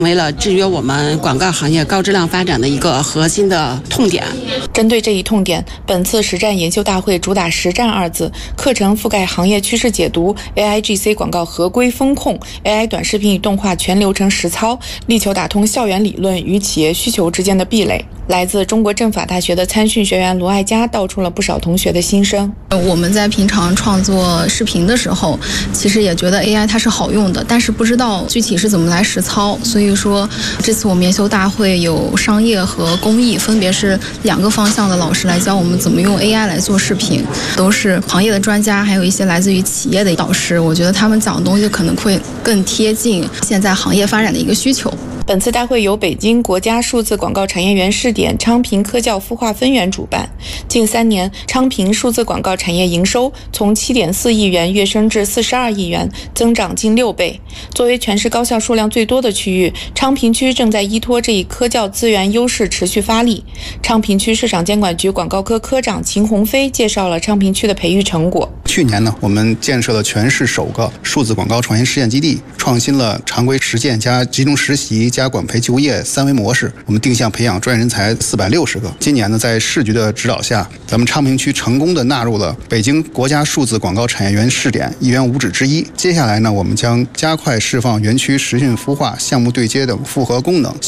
为了制约我们广告行业高质量发展的一个核心的痛点。 针对这一痛点，本次实战研修大会主打实战二字，课程覆盖行业趋势解读、AIGC 广告合规风控、AI 短视频与动画全流程实操，力求打通校园理论与企业需求之间的壁垒。来自中国政法大学的参训学员卢爱佳道出了不少同学的心声。 我们在平常创作视频的时候，其实也觉得 AI 它是好用的，但是不知道具体是怎么来实操。所以说，这次我们研修大会有商业和公益，分别是2个方向的老师来教我们怎么用 AI 来做视频，都是行业的专家，还有一些来自于企业的导师。我觉得他们讲的东西可能会更贴近现在行业发展的一个需求。 本次大会由北京国家数字广告产业园试点昌平科教孵化分园主办。近3年，昌平数字广告产业营收从7.4亿元跃升至42亿元，增长近6倍。作为全市高校数量最多的区域，昌平区正在依托这一科教资源优势持续发力。昌平区市场监管局广告科科长秦鸿飞介绍了昌平区的培育成果。 去年呢，我们建设了全市首个数字广告创新实验基地，创新了常规实践加集中实习加管培就业3维模式。我们定向培养专业人才460个。今年呢，在市局的指导下，咱们昌平区成功的纳入了北京国家数字广告产业园试点1园5指之一。接下来呢，我们将加快释放园区实训孵化、项目对接等复合功能，